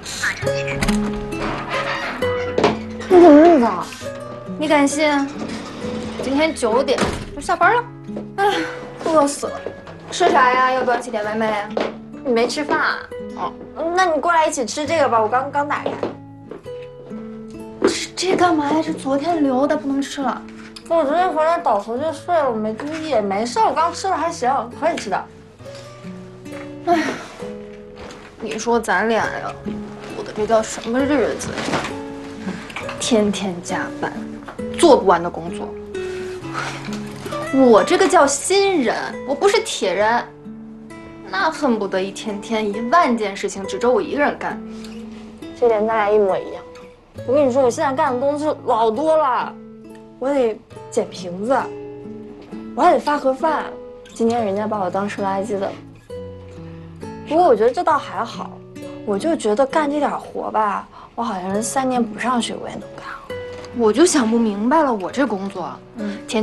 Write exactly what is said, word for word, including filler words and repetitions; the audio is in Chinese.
你怎么那么早？ 你敢信？今天九点就下班了。哎，饿死了。吃啥呀？要不要起点外卖呀？ 你没吃饭啊？ 哦， 那你过来一起吃这个吧，我刚刚打开。 吃这干嘛呀？这昨天留的，不能吃了。 我昨天回来倒头就睡了，我没注意，没事，我刚吃了还行，可以吃的。 哎，你说咱俩呀，过的这叫什么日子呀？天天加班，做不完的工作。我这个叫新人，我不是铁人，那恨不得一天天一万件事情指着我一个人干。 这点咱俩一模一样。我跟你说，我现在干的东西老多了，我得捡瓶子，我还得发盒饭。今天人家把我当吃垃圾的。不过我觉得这倒还好，我就觉得干这点活吧，我好像是三年不上学我也能干。 我就想不明白了，我这工作，嗯，天。